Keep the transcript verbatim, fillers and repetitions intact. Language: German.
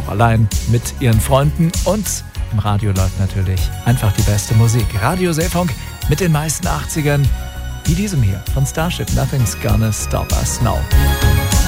allein mit ihren Freunden. Und im Radio läuft natürlich einfach die beste Musik. Radio Seefunk mit den meisten achtzigern, wie diesem hier von Starship. Nothing's Gonna Stop Us Now.